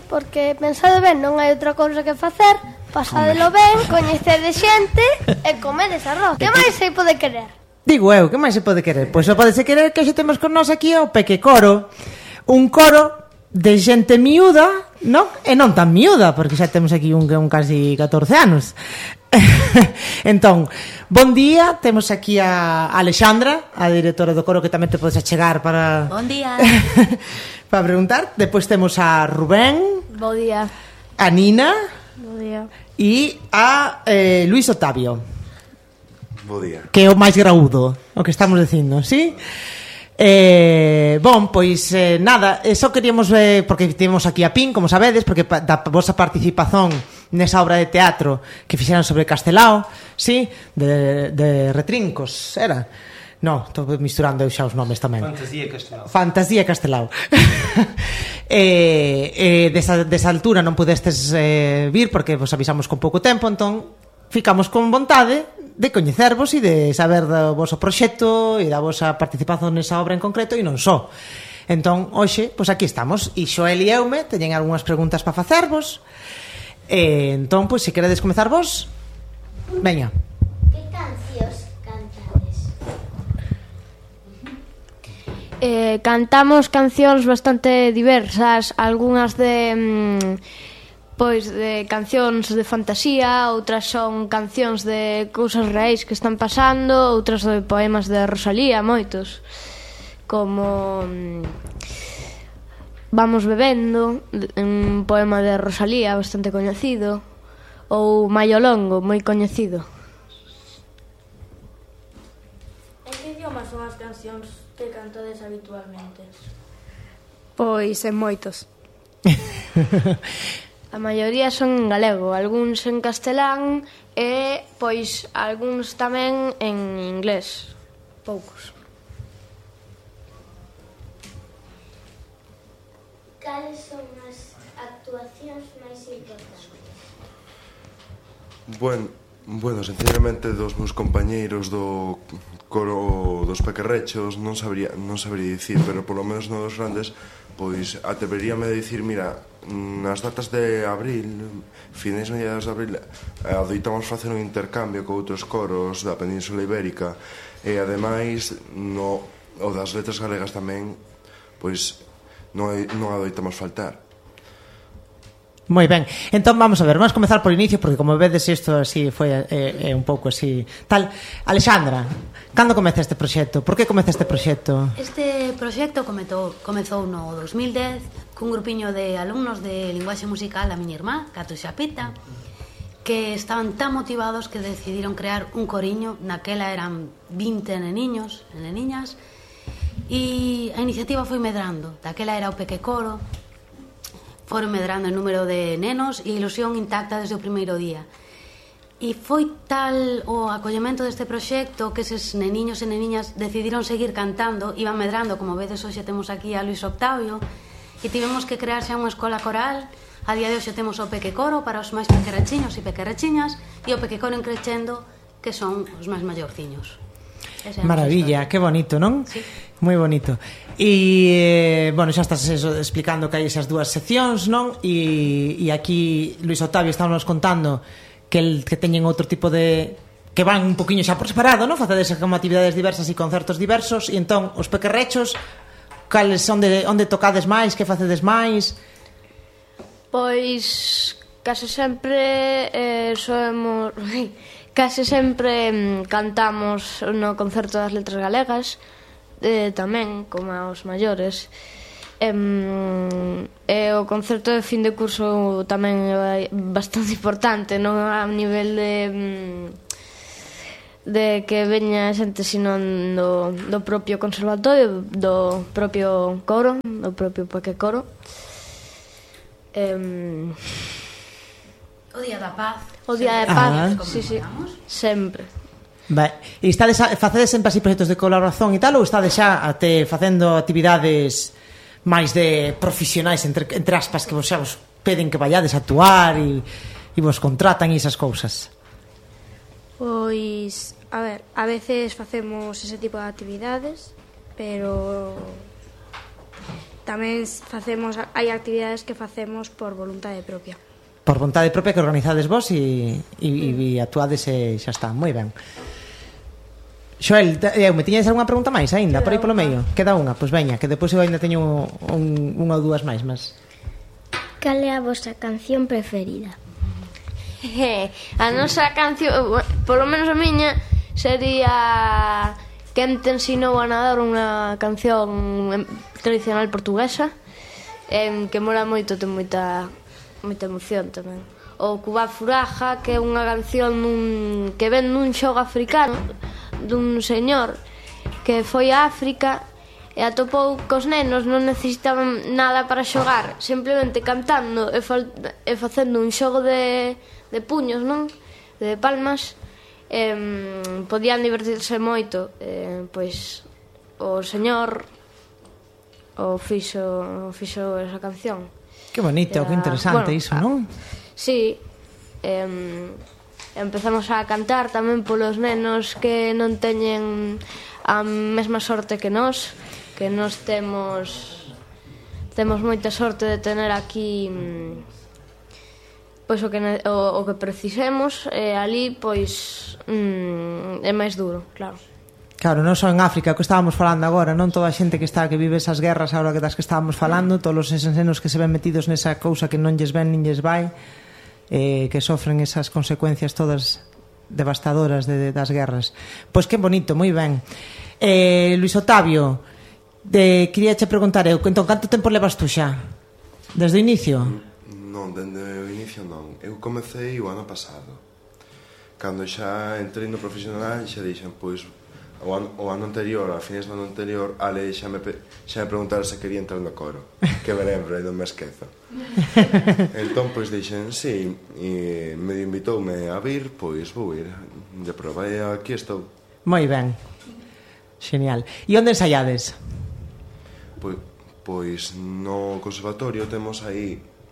porque pensade ben, non hai outra cousa que facer, pasadelo ben, coñecede xente e comedes arroz. Que máis se pode querer? Digo eu, que máis se pode querer? Pois só podese querer que hoxe temos con nós aquí o Peque Coro. Un coro de xente miúda, non? E non tan miúda, porque xa temos aquí un casi 14 anos. Entón, bon día, temos aquí a Alexandra, a directora do coro, que tamén te podes achegar para... Bon día. Para preguntar. Depois temos a Rubén. Bo día. A Nina. Bo día. E a Luis Octavio. Bo día. Que é o máis graúdo, o que estamos dicindo, sí? Bon, pois nada, só queríamos porque temos aquí a PIN, como sabedes, porque da vosa participación nesa obra de teatro que fixeron sobre Castelao, sí? De Retrincos, era? No, estou misturando eu xa os nomes tamén. Fantasía Castelao. Desa altura non pudestes vir porque vos avisamos con pouco tempo, entón ficamos con vontade de coñecervos e de saber do voso proxecto e da vosa participación nesa obra en concreto e non só. Entón, hoxe, pois aquí estamos e Xoel e Eume teñen algunhas preguntas para facervos. Entón, pois, se queredes comezar vos, veña. Que cancións cantades? Cantamos cancións bastante diversas, algunhas de cancións de fantasía, outras son cancións de cousas reais que están pasando, outras de poemas de Rosalía, moitos, como Vamos bebendo, un poema de Rosalía bastante coñecido, ou Maio Longo, moi coñecido. En que idioma son as cancións que cantades habitualmente? Pois en moitos. A maioría son en galego, algúns en castelán e, pois, algúns tamén en inglés, poucos. Cales son as actuacións máis importantes? Bueno, sinceramente dos meus compañeiros do coro dos Pequerrechos non sabría dicir, pero polo menos no dos grandes, pois atreveríame a dicir, mira, nas datas de abril, finais mediados de abril, adoitamos facer un intercambio con outros coros da Península Ibérica e ademais o das letras galegas tamén, pois non adoitamos faltar. Moi ben, entón vamos a ver, vamos comezar por inicio, porque como vedes isto así foi un pouco así tal. Alexandra, cando comeza este proxecto? Por que comeza este proxecto? Este proxecto comezou no 2010 cun grupiño de alumnos de linguaxe musical da miña irmá, Cato Xapita, que estaban tan motivados que decidiron crear un coriño. Naquela eran 20 neniños e neniñas, e a iniciativa foi medrando. Daquela era o Peque Coro, foron medrando en número de nenos e ilusión intacta desde o primeiro día. E foi tal o acollemento deste proxecto que eses neniños e neniñas decidiron seguir cantando, iban medrando, como vedes hoxe temos aquí a Luis Octavio, e tivemos que crear xa unha escola coral. A día de hoxe temos o Peque Coro para os máis pequerrachiños e pequerrachiñas e o Peque Coro en crecendo, que son os máis maiorciños. Maravilla, que bonito, non? Sí. Moi bonito. E, bueno, xa estás explicando que hai esas dúas seccións, non? E aquí Luis Octavio estábamos contando que teñen outro tipo de... que van un poquinho xa por separado, non? Facedes como actividades diversas e concertos diversos. E entón, os pequerrechos, cales son onde tocades máis, que facedes máis? Pois case sempre case sempre cantamos no concerto das letras galegas, tamén como aos maiores, e o concerto de fin de curso tamén é bastante importante, non a nivel de que veña xente sino do propio conservatorio, do propio coro, do propio Peque Coro. O Día da Paz. O Día da Paz, sí, sempre. E facedes sempre así proxectos de colaboración e tal, ou estades xa facendo actividades máis de profesionais, entre aspas, que vos xa vos peden que vayades a actuar e vos contratan e esas cousas? Pois, a ver, a veces facemos ese tipo de actividades, pero tamén hai actividades que facemos por voluntade propia. Por vontade propia que organizades vos e actuades e xa está, moi ben. Xoel, me tiñades algunha pregunta máis aínda, por aí polo medio? Queda unha, pois veña, que depois eu aínda teño unha ou dúas máis, mas... Cal é a vosa canción preferida? A nosa canción, polo menos a miña, sería Quen te ensinou a nadar, unha canción tradicional portuguesa, que mola moito, ten moita emoción tamén. O Cuba Furaja, que é unha canción que ven nun xogo africano dun señor que foi a África e atopou cos nenos, non necesitaban nada para xogar, simplemente cantando e facendo un xogo de puños, non? De palmas, podían divertirse moito. Pois o señor fixo esa canción. Que bonito, que interesante iso, non? Sí, empezamos a cantar tamén polos nenos que non teñen a mesma sorte que nós temos moita sorte de tener aquí pois o que precisemos, e ali pois é máis duro, claro. Claro, non só en África, o que estábamos falando agora, non toda a xente que vive esas guerras agora das que estábamos falando, todos eses nenos que se ven metidos nesa cousa que non lles ven nin lles vai, que sofren esas consecuencias todas devastadoras das guerras. Pois que bonito, moi ben. Luis Octavio, quería che preguntar eu, entón, canto tempo levas tú xa? Desde o inicio? Non, dende o inicio non. Eu comecei o ano pasado. Cando xa entrei no profesional, xa dixen, pois, o ano anterior, a fines do ano anterior, Ale xa me preguntaron se quería entrar no coro, que me lembro e non me esquezo. Entón, pois, dixen, sí, e me invitoume a vir, pois vou ir de proba, e aquí estou. Moi ben, genial. E onde ensaiades? Pois no conservatorio temos aí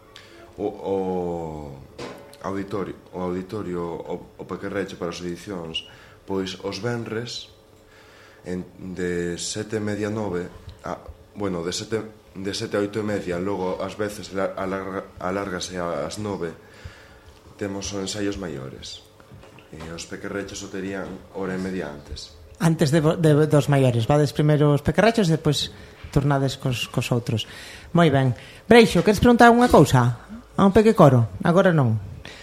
o auditorio, o Pequerrecho para as edicións, pois os venres de 7:30 a 9, bueno, de 7 a 8:30, logo ás veces alárgase ás 9, temos os ensaios maiores, e os Pequerrechos o terían hora e media antes. Antes dos maiores, vades primeiro os Pequerrechos e depois turnades cos outros. Moi ben. Breixo, queres preguntar unha cousa? A un peque coro? Agora non.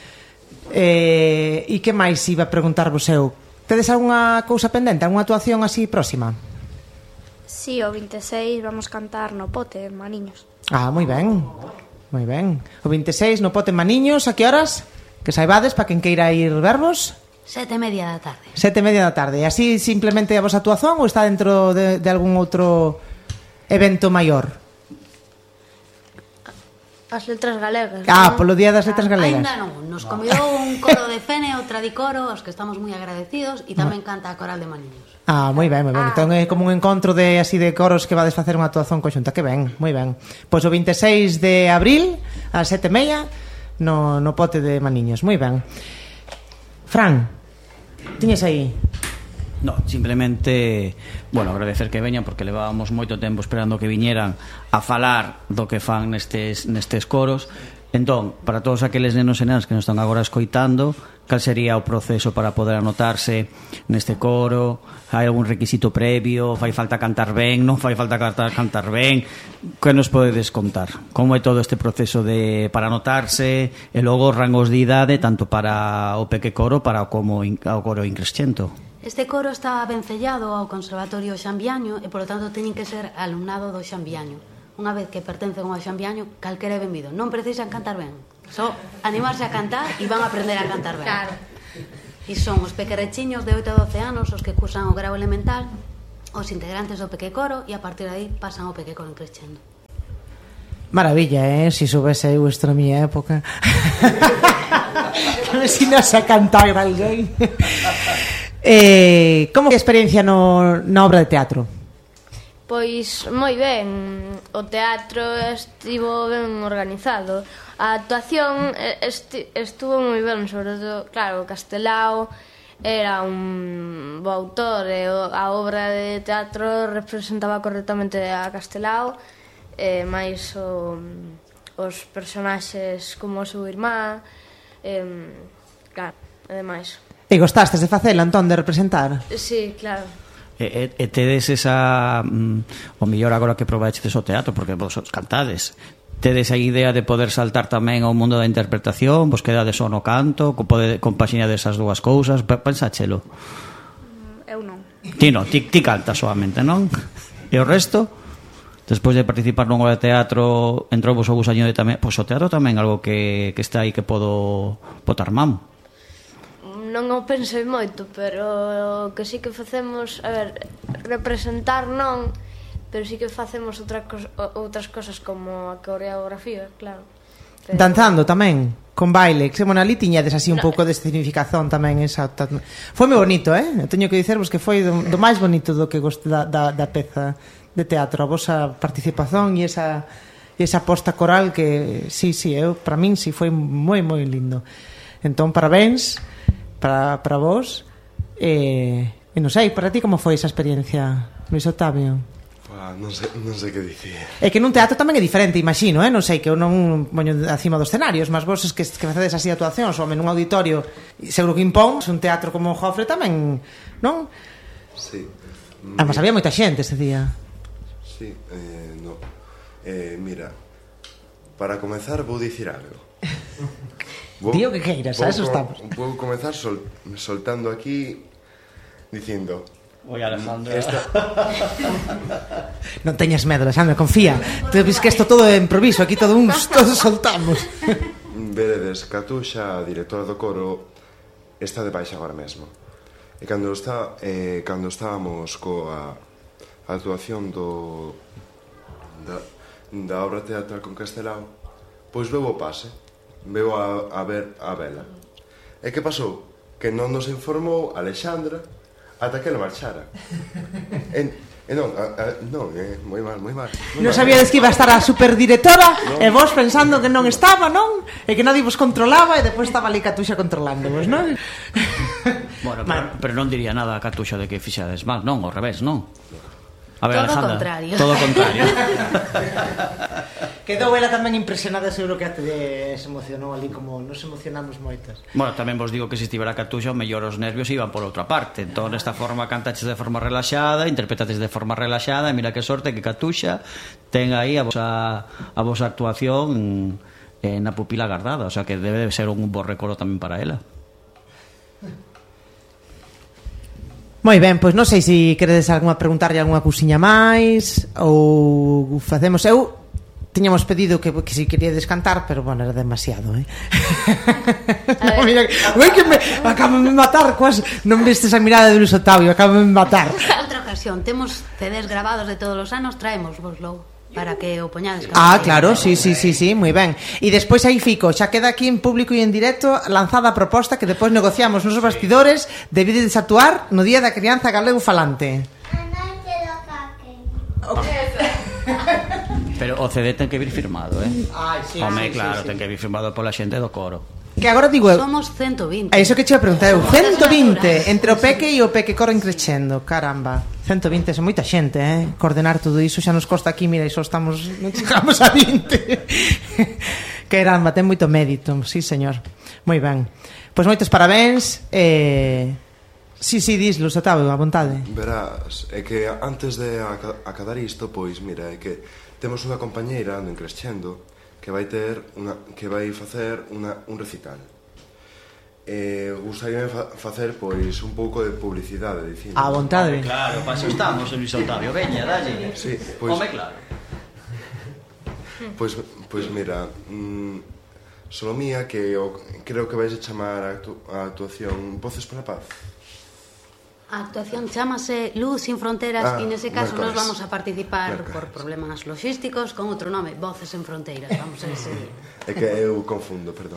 E que máis iba a preguntarvos eu? Tedes algunha cousa pendente? Algunha actuación así próxima? Sí, o 26 vamos cantar no Pote, en Maniños. Moi ben. Moi ben. O 26 no Pote en Maniños, a que horas? Que saibades para quen queira ir vervos? 7:30 da tarde. 7:30 da tarde. E así simplemente a vosa actuación ou está dentro de algún outro evento maior? As letras galegas. Polo día das letras galegas. Ainda non, nos convidou un coro de Fene, outra de coro, os que estamos moi agradecidos, e tamén canta a coral de Maniños. Moi ben, moi ben. Entón é como un encontro de así de coros que vades facer unha actuación conxunta. Que ben, moi ben. Pois o 26 de abril ás 7:30 no Pote de Maniños. Moi ben. Fran, tiñes aí? No, simplemente, bueno, agradecer que veñan porque levábamos moito tempo esperando que viñeran a falar do que fan nestes coros. Entón, para todos aqueles nenos e nenas que nos están agora escoitando, cal sería o proceso para poder anotarse neste coro? Hai algún requisito previo? Fai falta cantar ben? Non fai falta cantar ben? Que nos podedes contar? Como é todo este proceso para anotarse e logo rangos de idade tanto para o peque coro como ao coro increscento? Este coro está vencellado ao Conservatorio Xambiaño e, polo tanto, teñen que ser alumnado do Xambiaño. Unha vez que pertencen ao Xambiaño, calquera é benvido. Non precisan cantar ben. Só animarse a cantar e van a aprender a cantar ben. Claro. E son os pequerrechiños de 8 a 12 anos os que cursan o grau elemental, os integrantes do peque coro, e a partir de aí pasan ao peque coro crescendo. Maravilla, si subese eu isto na miña época. A ver si nos a cantar alguén. Como é a experiencia na obra de teatro? Pois moi ben. O teatro estivo ben organizado. A actuación estuvo moi ben, sobre todo, claro, Castelao era un bo autor e a obra de teatro representaba correctamente a Castelao, máis os personaxes como o seu irmá, claro, e demais. E gostastes de facela, entón, de representar? Sí, claro. E tedes esa o mellor agora que probachedes o teatro, porque vos cantades, tedes a idea de poder saltar tamén ao mundo da interpretación, vos quedades só no canto, compaxiñades esas dúas cousas, pensáchelo? Eu non. Ti non, ti cantas solamente, non? E o resto? Despois de participar nun obra de teatro, entrou vos o gusaño de tamén, pois o teatro tamén algo que está aí que podo botar man. Non o pensei moito, pero que sí que facemos, a ver, representar non, pero sí que facemos outras cosas como a coreografía, claro. Pero... Danzando tamén, con baile, que bueno, ali tiñades así un pouco de significación tamén esa. Foi moi bonito, eu teño que dicervos que foi do máis bonito do que gostei da peza de teatro, a vosa participación e esa posta coral que eu para min foi moi moi lindo. Entón, parabéns para vos e non sei, para ti como foi esa experiencia, Luis Octavio? Non sei que dicir. É que nun teatro tamén é diferente, imagino, non sei, que eu non poño acima dos escenarios, mas vos es que facedes así actuacións, ou nun auditorio, seguro que impón, un teatro como o Jofre tamén, non? Sí. Además, había moita xente ese día. Sí, no. Mira, para comezar vou dicir algo. Tío, que queiras, a eso estamos. Vou comezar soltando aquí dicindo: Oi, Alejandro. Non teñas medo, Alejandro, confía. Te ves que isto todo é improviso, aquí todos soltamos. Veredes, Catuxa, a directora do coro, está de baixa agora mesmo. E cando estábamos coa actuación da obra teatral con Castelao, pois veu o pase, veu a ver a vela. E que pasou? Que non nos informou Alexandra ata que ela marchara. Moi mal. Non sabíades que iba a estar a superdirectora e vos pensando que non estaba, non? E que nadie vos controlaba e depois estaba ali Catuxa controlándovos, non? Bueno, pero non diría nada a Catuxa de que fixades mal, non, ao revés, non? A ver, todo Alejandra, contrario. Todo contrario. Quedou ela tamén impresionada, seguro que se emocionou ali como nos emocionamos moitas. Bueno, tamén vos digo que se estivera Catuxa, o mellor os nervios iban por outra parte. Entón, desta forma cantaches de forma relaxada, interpretaches de forma relaxada, e mira que sorte que Catuxa ten aí a vosa actuación na pupila guardada, o sea que debe de ser un bo recordo tamén para ela. Moi ben, pois non sei se queredes preguntarlle algunha cousiña máis ou facemos. Eu tiñamos pedido que se queríades cantar, pero bueno, era demasiado, Mira, que me acabo de matar, non vistes a mirada de Luis Octavio, acabo de matar. Outra ocasión, temos CDs grabados de todos os anos, traémosvoslo para que o poñades. Claro, sí, moi ben. E despois aí fico, xa queda aquí en público e en directo lanzada a proposta que despois negociamos nos bastidores de vides actuar no Día da Crianza Galego Falante. Pero o CD ten que vir firmado, Sí, home, claro, ten que vir firmado pola xente do coro. Que agora digo eu, somos 120. é iso que che preguntei eu, 120 entre o Peque e o Peque Coro increcendo, caramba, 120 é moita xente, coordenar todo iso xa nos costa aquí, mira, iso estamos, non chegamos a 20. Caramba, ten moito mérito, sí señor, moi ben. Pois moitos parabéns. Sí, dis, Luis Octavio, a vontade. Verás, é que antes de acadar isto, pois mira, é que temos unha compañeira no Increscendo que vai facer un recital. Gustaríame facer pois un pouco de publicidade dicindo. A vontade. Claro, para iso estamos, Luis Octavio, veña, dalle. Sí, pois. Home, claro. Pois mira, Solomía, que creo que vais a chamar a actuación Voces pola Paz. A actuación chamase Luz sin Fronteras e nese caso nos vamos a participar por problemas logísticos con outro nome, Voces en Fronteiras. Vamos a ese día. É que eu confundo, perdón.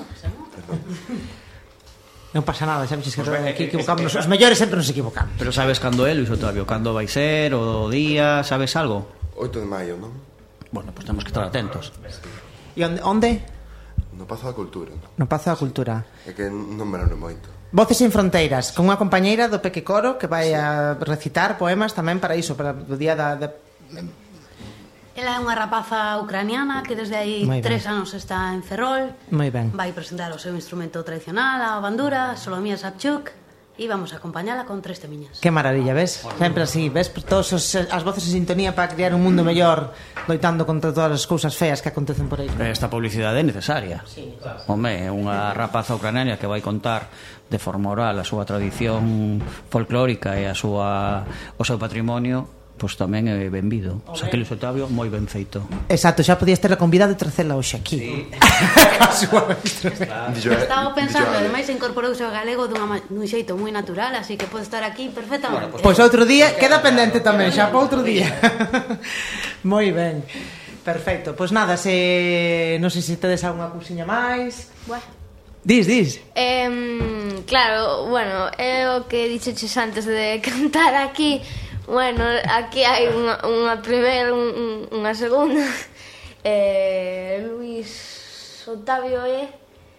Non pasa nada, xa me que aquí equivocamos. Os mellores sempre nos equivocamos. Pero sabes cando é, Luis Octavio? Cando vai ser, o día, sabes algo? 8 de maio, non? Bueno, pues temos que estar atentos. E onde? No Pazo da Cultura. No Pazo da Cultura. É que non me lembro moito. Voces en Fronteiras, con unha compañeira do Peque Coro que vai a recitar poemas tamén para iso, para o día da... Ela é unha rapaza ucraniana que desde aí Moi ben. 3 anos está en Ferrol. Moi ben. Vai presentar o seu instrumento tradicional, a bandura, Solomía Sabchuk, e vamos a acompañala con 3 temiñas. Que maravilla, ves? Sempre así, ves? Todas as voces en sintonía para crear un mundo mellor, loitando contra todas as cousas feas que acontecen por aí. Esta publicidade é necesaria. Sí, claro. Home, é unha rapaza ucraniana que vai contar de forma oral a súa tradición folclórica e o seu patrimonio, pois tamén é benvido. Aquiles Octavio, moi ben feito. Exacto, xa podías ter a convidada e tracela hoxe aquí. Sí. Estaba pensando, ademais incorporouse ao galego dun xeito moi natural, así que pode estar aquí perfectamente. Pois outro día, queda pendente tamén, xa para outro día. Moi ben. Perfecto, pois nada, non sei se tedes algunha cousiña máis. Dis. Claro, bueno, é o que dixeches antes de cantar aquí. Bueno, aquí hai unha primeira, unha segunda. Luis Octavio é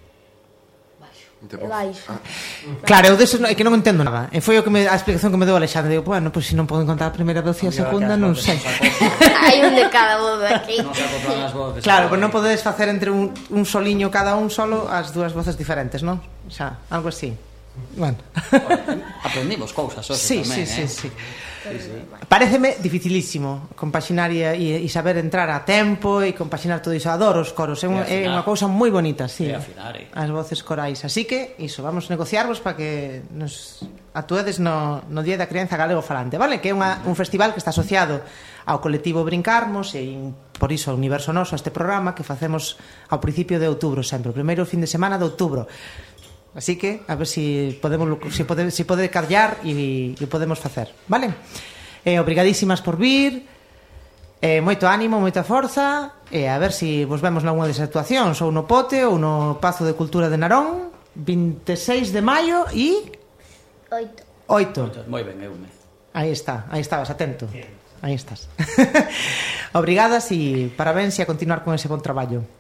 baixo. Claro, eu deso é que non entendo nada. E foi a explicación que me deu Alexandre. Digo, bueno, pois se non poden contar a primeira voz e a segunda, non sei. Hai un de cada voz aquí. Non se acoplan as voces. Claro, pero non podedes facer entre un soliño cada un solo as dúas voces diferentes, non? O sea, algo así. Bueno. Aprendimos cousas hoxe tamén, sí. Paréceme dificilísimo compaxinar e saber entrar a tempo e compaxinar todo iso. Adoro os coros, é unha cousa moi bonita, sí. As voces corais. Así que, iso, vamos a negociarvos para que nos actuedes no Día da Crianza Galego Falante, vale? Que é un festival que está asociado ao colectivo Brincarmos e por iso o Universo Noso, este programa que facemos ao principio de outubro sempre, o primeiro fin de semana de outubro. Así que, a ver se pode callar e podemos facer, vale? Obrigadísimas por vir, moito ánimo, moita forza, e a ver se vos vemos nalgúna desas actuacións, ou no Pote, ou no Pazo de Cultura de Narón, 26 de maio e... 8. Moi ben, Eume. Aí estabas, atento. Aí estás. Obrigadas e parabéns e a continuar con ese bon traballo.